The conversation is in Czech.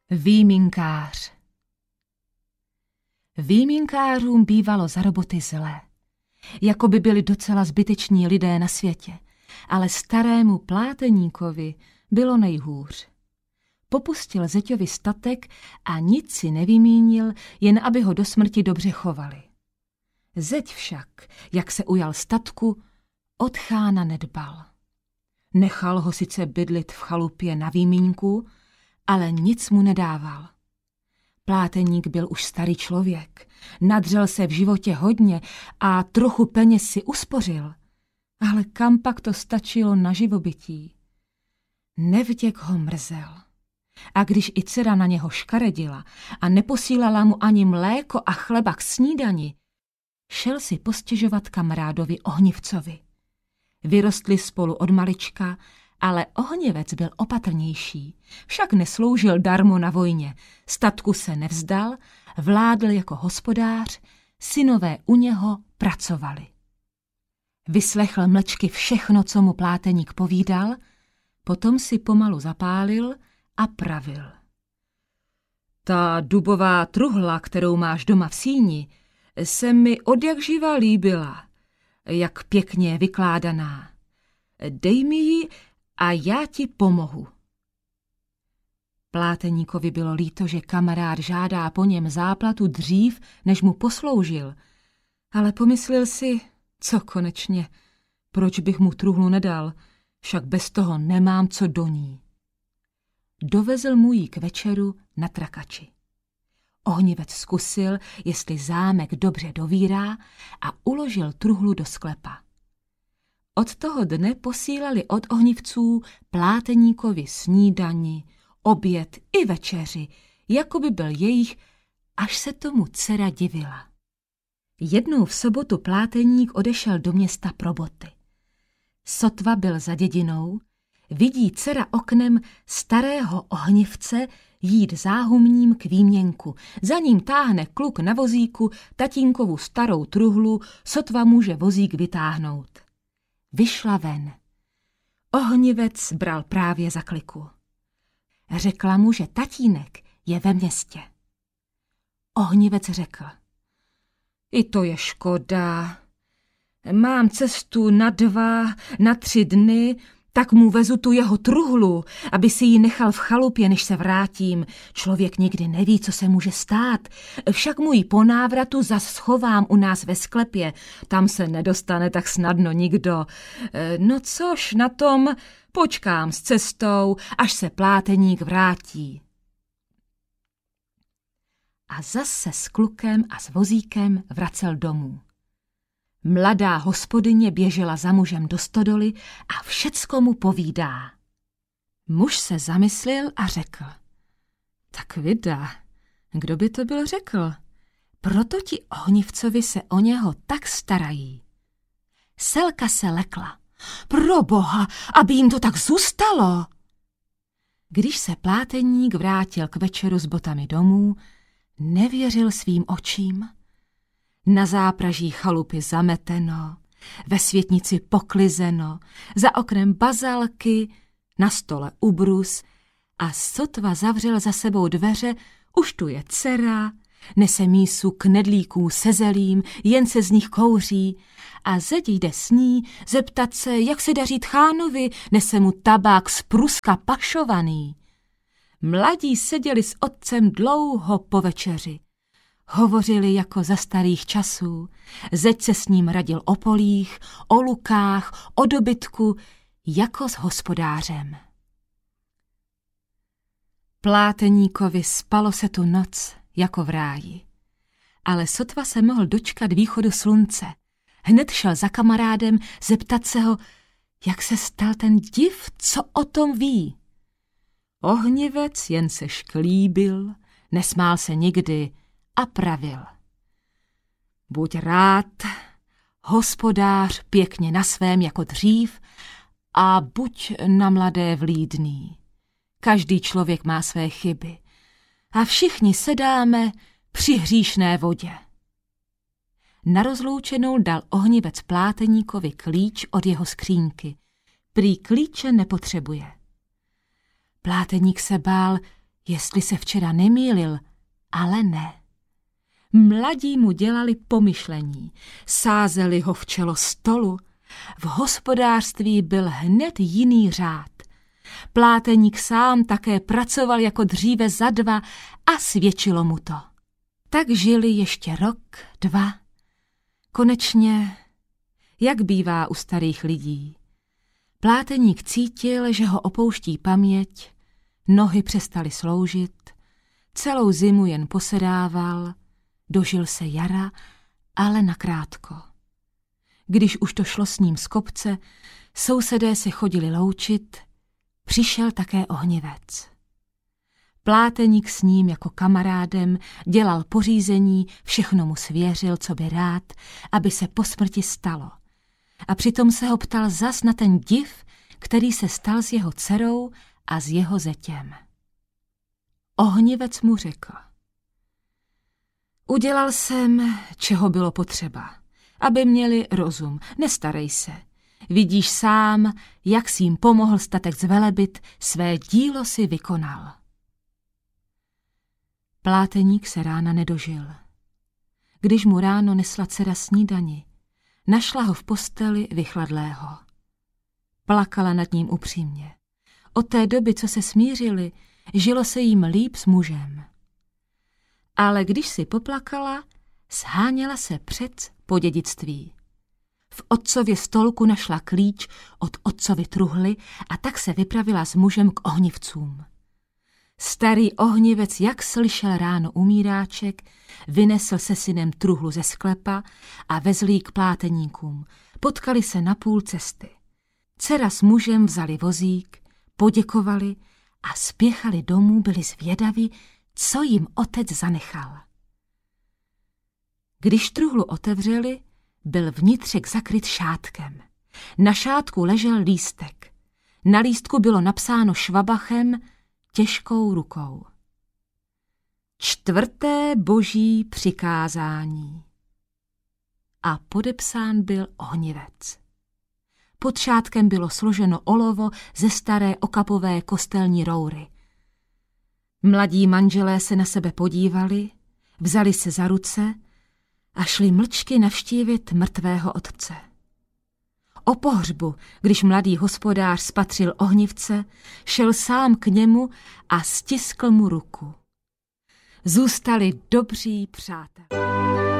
Výjimkář. Výjimkářům bývalo za roboty zlé. Jako by byli docela zbyteční lidé na světě, ale starému pláteníkovi bylo nejhůř. Popustil zeťovi statek a nic si nevymínil, jen aby ho do smrti dobře chovali. Zeď však, jak se ujal statku, od chána nedbal. Nechal ho sice bydlit v chalupě na výmínku, ale nic mu nedával. Pláteník byl už starý člověk, nadřel se v životě hodně a trochu peněz si uspořil, ale kam pak to stačilo na živobytí? Nevděk ho mrzel. A když i dcera na něho škaredila a neposílala mu ani mléko a chleba k snídani, šel si postěžovat kamarádovi Ohnivcovi. Vyrostli spolu od malička, ale Ohnivec byl opatrnější, však nesloužil darmo na vojně, statku se nevzdal, vládl jako hospodář, synové u něho pracovali. Vyslechl mlčky všechno, co mu pláteník povídal, potom si pomalu zapálil a pravil. Ta dubová truhla, kterou máš doma v síni, se mi odjakživa líbila, jak pěkně vykládaná. Dej mi ji a já ti pomohu. Pláteníkovi bylo líto, že kamarád žádá po něm záplatu dřív, než mu posloužil, ale pomyslel si, co konečně, proč bych mu truhlu nedal, však bez toho nemám co do ní. Dovezl mu ji k večeru na trakači. Ohnivec zkusil, jestli zámek dobře dovírá a uložil truhlu do sklepa. Od toho dne posílali od Ohnivců pláteníkovi snídani, oběd i večeři, jako by byl jejich, až se tomu dcera divila. Jednou v sobotu pláteník odešel do města pro boty. Sotva byl za dědinou, vidí dcera oknem starého Ohnivce jít záhumním k výměnku. Za ním táhne kluk na vozíku tatínkovu starou truhlu, sotva může vozík vytáhnout. Vyšla ven. Ohnivec bral právě za kliku. Řekla mu, že tatínek je ve městě. Ohnivec řekl. I to je škoda. Mám cestu na 2, na 3 dny, tak mu vezu tu jeho truhlu, aby si ji nechal v chalupě, než se vrátím. Člověk nikdy neví, co se může stát. Však mu ji po návratu zas schovám u nás ve sklepě. Tam se nedostane tak snadno nikdo. No což na tom, počkám s cestou, až se pláteník vrátí. A zase s klukem a s vozíkem vracel domů. Mladá hospodyně běžela za mužem do stodoly a všecko mu povídá. Muž se zamyslel a řekl. Tak vida, kdo by to byl řekl? Proto ti Ohnivcovi se o něho tak starají. Selka se lekla. Proboha, aby jim to tak zůstalo. Když se pláteník vrátil k večeru s botami domů, nevěřil svým očím. Na zápraží chalupy zameteno, ve světnici poklizeno, za oknem bazalky, na stole ubrus a sotva zavřel za sebou dveře, už tu je dcera, nese mísu knedlíků se zelím, jen se z nich kouří a zeď jde s ní zeptat se, jak se daří tchánovi, nese mu tabák z Pruska pašovaný. Mladí seděli s otcem dlouho po večeři. Hovořili jako za starých časů, zeď se s ním radil o polích, o lukách, o dobytku, jako s hospodářem. Pláteníkovi spalo se tu noc jako v ráji, ale sotva se mohl dočkat východu slunce. Hned šel za kamarádem zeptat se ho, jak se stal ten div, co o tom ví. Ohnivec jen se šklíbil, nesmál se nikdy, a pravil. Buď rád, hospodář pěkně na svém jako dřív a buď na mladé vlídný. Každý člověk má své chyby a všichni sedáme při hříšné vodě. Na rozloučenou dal Ohnivec pláteníkovi klíč od jeho skřínky. Prý klíče nepotřebuje. Pláteník se bál, Jestli se včera nemýlil, ale ne. Mladí mu dělali pomyšlení, sázeli ho v čelo stolu. V hospodářství byl hned jiný řád. Pláteník sám také pracoval jako dříve za 2 a svědčilo mu to. Tak žili ještě rok, 2. Konečně, jak bývá u starých lidí, pláteník cítil, že ho opouští paměť, nohy přestaly sloužit, celou zimu jen posedával, dožil se jara, ale nakrátko. Když už to šlo s ním z kopce, sousedé se chodili loučit, přišel také ohnivec. Pláteník s ním jako kamarádem dělal pořízení, všechno mu svěřil, co by rád, aby se po smrti stalo. A přitom se ho ptal zas na ten div, který se stal s jeho dcerou a s jeho zetěm. Ohnivec mu řekl: udělal jsem, čeho bylo potřeba, aby měli rozum, nestarej se. Vidíš sám, jak jsi jim pomohl statek zvelebit, své dílo si vykonal. Pláteník se rána nedožil. Když mu ráno nesla dcera snídani, našla ho v posteli vychladlého. Plakala nad ním upřímně. Od té doby, co se smířili, žilo se jim líp s mužem. Ale když si poplakala, sháněla se přec po dědictví. V otcově stolku našla klíč od otcovy truhly a tak se vypravila s mužem k ohnivcům. Starý ohnivec, jak slyšel ráno umíráček, vynesl se synem truhlu ze sklepa a vezl ji k pláteníkům. Potkali se na půl cesty. Dcera s mužem vzali vozík, poděkovali a spěchali domů, byli zvědaví, co jim otec zanechal. Když truhlu otevřeli, byl vnitřek zakryt šátkem. Na šátku ležel lístek. Na lístku bylo napsáno švabachem, těžkou rukou: 4. boží přikázání. A podepsán byl Ohnivec. Pod šátkem bylo složeno olovo ze staré okapové kostelní roury. Mladí manželé se na sebe podívali, vzali se za ruce a šli mlčky navštívit mrtvého otce. O pohřbu, když mladý hospodář spatřil Ohnivce, šel sám k němu a stiskl mu ruku. Zůstali dobří přátelé.